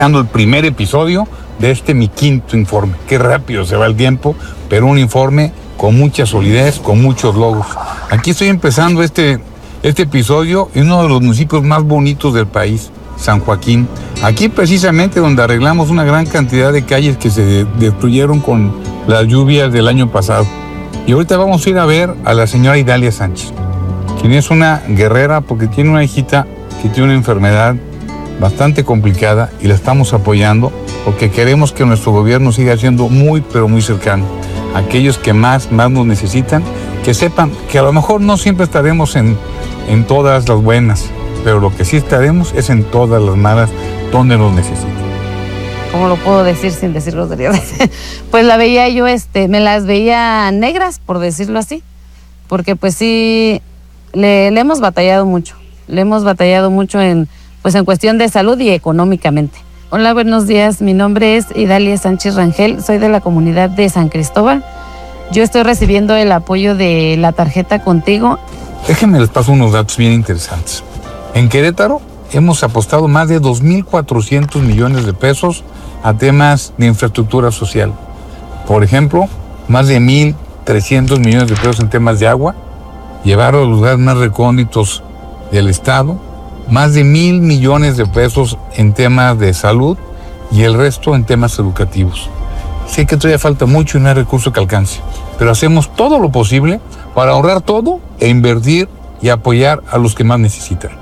El primer episodio de mi quinto informe. Qué rápido se va el tiempo, pero un informe con mucha solidez, con muchos logros. Aquí estoy empezando este episodio en uno de los municipios más bonitos del país, San Joaquín. Aquí precisamente donde arreglamos una gran cantidad de calles que se destruyeron con las lluvias del año pasado. Y ahorita vamos a ir a ver a la señora Idalia Sánchez, quien es una guerrera porque tiene una hijita que tiene una enfermedad bastante complicada y la estamos apoyando porque queremos que nuestro gobierno siga siendo muy, pero muy cercano. Aquellos que más nos necesitan, que sepan que a lo mejor no siempre estaremos en todas las buenas, pero lo que sí estaremos es en todas las malas donde nos necesitan. ¿Cómo lo puedo decir sin decir groserías? Pues la veía yo, me las veía negras, por decirlo así, porque pues sí, le hemos batallado mucho. Le hemos batallado mucho en cuestión de salud y económicamente. Hola, buenos días. Mi nombre es Idalia Sánchez Rangel. Soy de la comunidad de San Cristóbal. Yo estoy recibiendo el apoyo de la tarjeta Contigo. Déjenme les paso unos datos bien interesantes. En Querétaro hemos apostado más de 2.400 millones de pesos a temas de infraestructura social. Por ejemplo, más de 1.300 millones de pesos en temas de agua, llevar a los lugares más recónditos del estado, más de 1.000 millones de pesos en temas de salud y el resto en temas educativos. Sé que todavía falta mucho y no hay recurso que alcance, pero hacemos todo lo posible para ahorrar todo e invertir y apoyar a los que más necesitan.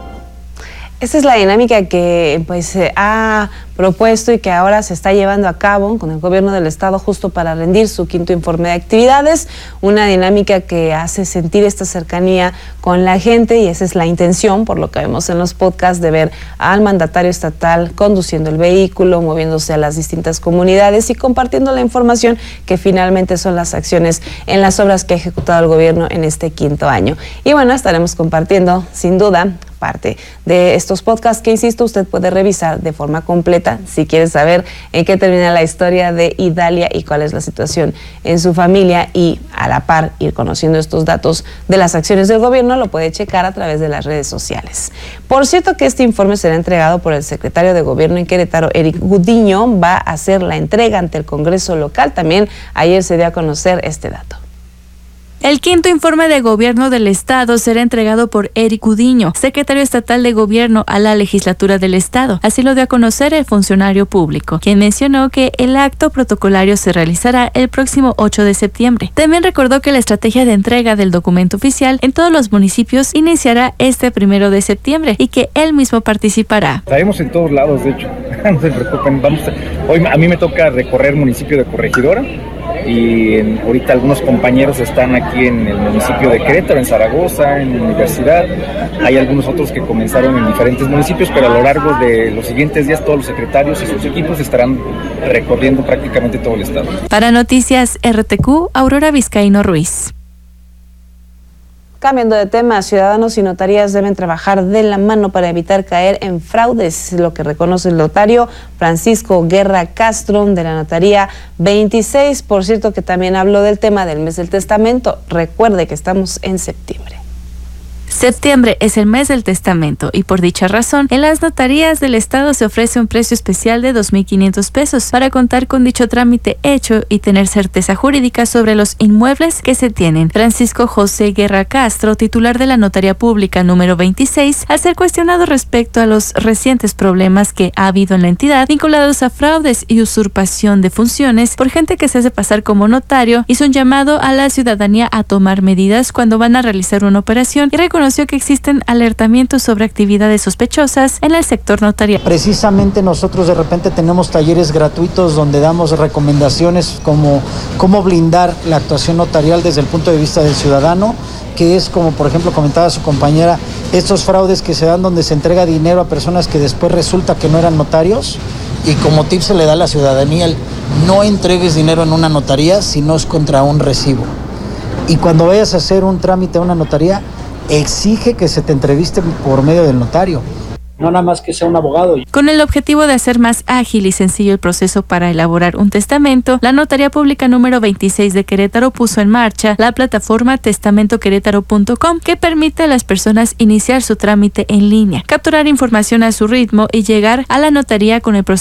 Esa es la dinámica que se ha propuesto y que ahora se está llevando a cabo con el gobierno del estado justo para rendir su quinto informe de actividades, una dinámica que hace sentir esta cercanía con la gente y esa es la intención, por lo que vemos en los podcasts, de ver al mandatario estatal conduciendo el vehículo, moviéndose a las distintas comunidades y compartiendo la información que finalmente son las acciones en las obras que ha ejecutado el gobierno en este quinto año. Y bueno, estaremos compartiendo sin duda parte de estos podcasts que, insisto, usted puede revisar de forma completa si quiere saber en qué termina la historia de Idalia y cuál es la situación en su familia y a la par ir conociendo estos datos de las acciones del gobierno, lo puede checar a través de las redes sociales. Por cierto que este informe será entregado por el secretario de Gobierno en Querétaro, Eric Gudiño, va a hacer la entrega ante el Congreso local. También ayer se dio a conocer este dato. El quinto informe de gobierno del estado será entregado por Eric Gudiño, secretario estatal de gobierno a la legislatura del estado. Así lo dio a conocer el funcionario público, quien mencionó que el acto protocolario se realizará el próximo 8 de septiembre. También recordó que la estrategia de entrega del documento oficial en todos los municipios iniciará este 1 de septiembre y que él mismo participará. Estaremos en todos lados, de hecho. No se preocupen. Hoy a mí me toca recorrer el municipio de Corregidora. Y ahorita algunos compañeros están aquí en el municipio de Querétaro, en Zaragoza, en la universidad. Hay algunos otros que comenzaron en diferentes municipios, pero a lo largo de los siguientes días todos los secretarios y sus equipos estarán recorriendo prácticamente todo el estado. Para Noticias RTQ, Aurora Vizcaíno Ruiz. Cambiando de tema, ciudadanos y notarías deben trabajar de la mano para evitar caer en fraudes, lo que reconoce el notario Francisco Guerra Castro de la Notaría 26. Por cierto que también habló del tema del mes del testamento. Recuerde que estamos en septiembre. Septiembre es el mes del testamento y por dicha razón, en las notarías del estado se ofrece un precio especial de 2,500 pesos para contar con dicho trámite hecho y tener certeza jurídica sobre los inmuebles que se tienen. Francisco José Guerra Castro, titular de la Notaría Pública número 26, al ser cuestionado respecto a los recientes problemas que ha habido en la entidad vinculados a fraudes y usurpación de funciones por gente que se hace pasar como notario, hizo un llamado a la ciudadanía a tomar medidas cuando van a realizar una operación y reconoció que existen alertamientos sobre actividades sospechosas en el sector notarial. Precisamente nosotros de repente tenemos talleres gratuitos donde damos recomendaciones como cómo blindar la actuación notarial desde el punto de vista del ciudadano, que es como por ejemplo comentaba su compañera, estos fraudes que se dan donde se entrega dinero a personas que después resulta que no eran notarios, y como tip se le da a la ciudadanía el no entregues dinero en una notaría si no es contra un recibo. Y cuando vayas a hacer un trámite a una notaría, exige que se te entreviste por medio del notario. no nada más que sea un abogado. Con el objetivo de hacer más ágil y sencillo el proceso para elaborar un testamento, la Notaría Pública número 26 de Querétaro puso en marcha la plataforma testamentoquerétaro.com, que permite a las personas iniciar su trámite en línea, capturar información a su ritmo y llegar a la notaría con el proceso